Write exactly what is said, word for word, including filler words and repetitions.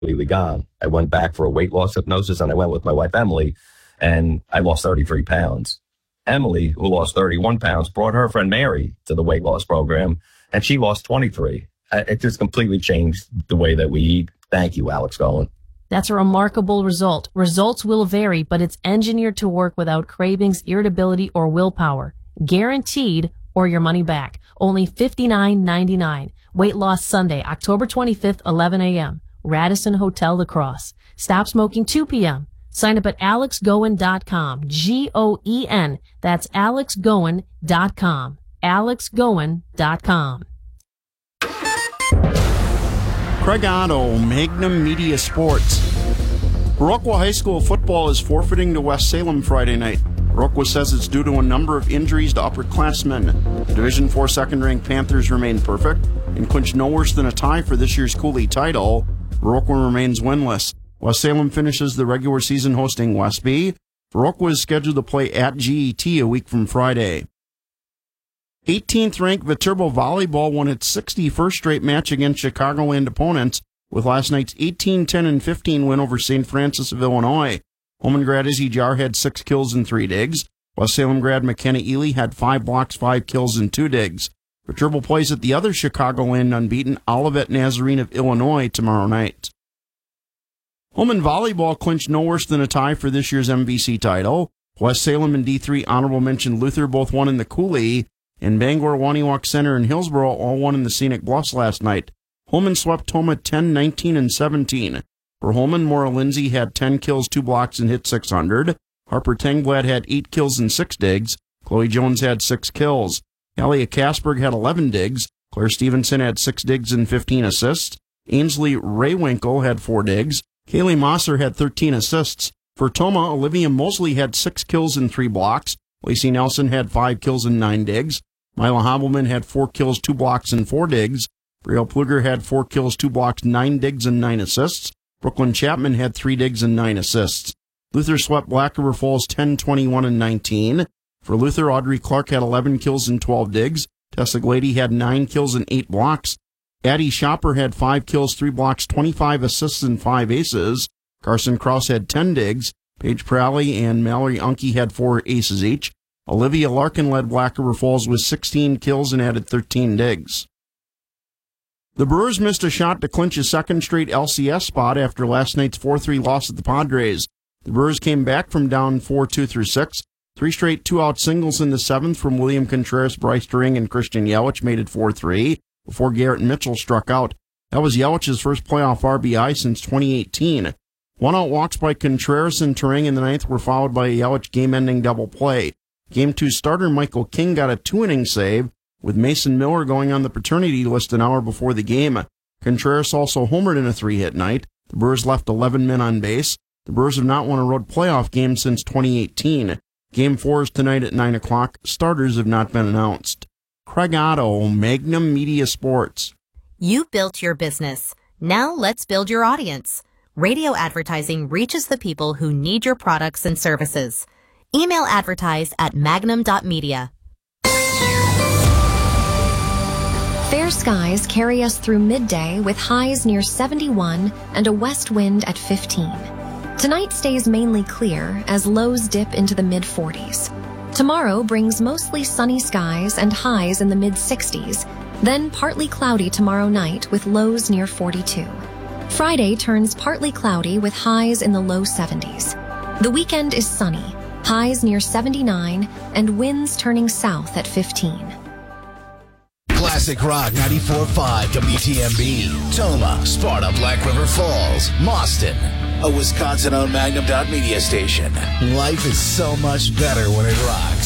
completely gone. I went back for a weight loss hypnosis, and I went with my wife, Emily, and I lost thirty-three pounds. Emily, who lost thirty-one pounds, brought her friend Mary to the weight loss program, and she lost twenty-three. It just completely changed the way that we eat. Thank you, Alex Goen. That's a remarkable result. Results will vary, but it's engineered to work without cravings, irritability, or willpower. Guaranteed, or your money back. Only fifty-nine ninety-nine. Weight Loss Sunday, October twenty-fifth, eleven a.m. Radisson Hotel La Crosse. Stop smoking two p.m. Sign up at alex goen dot com. G O E N. That's alex goen dot com. alex goen dot com. Craig Otto, Magnum Media Sports. Viroqua High School football is forfeiting to West Salem Friday night. Viroqua says it's due to a number of injuries to upperclassmen. The Division four second-ranked Panthers remain perfect and clinch no worse than a tie for this year's Cooley title. Viroqua remains winless. West Salem finishes the regular season hosting Westby. Viroqua is scheduled to play at G E T a week from Friday. eighteenth-ranked Viterbo Volleyball won its sixty-first straight match against Chicagoland opponents with last night's eighteen ten and fifteen win over Saint Francis of Illinois. Holman grad Izzy Jar had six kills and three digs. West Salem grad McKenna Ely had five blocks, five kills, and two digs. Viterbo plays at the other Chicagoland unbeaten Olivet Nazarene of Illinois tomorrow night. Holman Volleyball clinched no worse than a tie for this year's M V C title. West Salem and D three honorable mention Luther both won in the Cooley, and Bangor, Waniwak Center, and Hillsboro all won in the Scenic Bluffs last night. Holman swept Toma ten nineteen and seventeen. For Holman, Maura Lindsay had ten kills, two blocks, and hit six hundred. Harper Tengblad had eight kills and six digs. Chloe Jones had six kills. Ellia Kasberg had eleven digs. Claire Stevenson had six digs and fifteen assists. Ainsley Raywinkle had four digs. Kaylee Mosser had thirteen assists. For Toma, Olivia Mosley had six kills and three blocks. Lacey Nelson had five kills and nine digs. Mila Hobbleman had four kills, two blocks, and four digs. Brielle Pluger had four kills, two blocks, nine digs, and nine assists. Brooklyn Chapman had three digs and nine assists. Luther swept Black River Falls ten twenty-one and nineteen. For Luther, Audrey Clark had eleven kills and twelve digs. Tessa Glady had nine kills and eight blocks. Addie Shopper had five kills, three blocks, twenty-five assists, and five aces. Carson Krause had ten digs. Paige Pralley and Mallory Unke had four aces each. Olivia Larkin led Black River Falls with sixteen kills and added thirteen digs. The Brewers missed a shot to clinch a second straight L C S spot after last night's four three loss at the Padres. The Brewers came back from down four two through six. Three straight two-out singles in the seventh from William Contreras, Bryce Dring, and Christian Yelich made it four three before Garrett Mitchell struck out. That was Yelich's first playoff R B I since twenty eighteen. One-out walks by Contreras and Turang in the ninth were followed by a Yelich game-ending double play. Game two starter Michael King got a two-inning save, with Mason Miller going on the paternity list an hour before the game. Contreras also homered in a three-hit night. The Brewers left eleven men on base. The Brewers have not won a road playoff game since twenty eighteen. Game four is tonight at nine o'clock. Starters have not been announced. Craig Otto, Magnum Media Sports. You built your business. Now let's build your audience. Radio advertising reaches the people who need your products and services. Email advertise at magnum dot media. Fair skies carry us through midday with highs near seventy-one and a west wind at fifteen. Tonight stays mainly clear as lows dip into the mid forties. Tomorrow brings mostly sunny skies and highs in the mid sixties, then partly cloudy tomorrow night with lows near forty-two. Friday turns partly cloudy with highs in the low seventies. The weekend is sunny, highs near seventy-nine, and winds turning south at fifteen. Classic Rock ninety-four point five W T M B, Toma, Sparta, Black River Falls, Mauston, a Wisconsin-owned Magnum dot media station. Life is so much better when it rocks.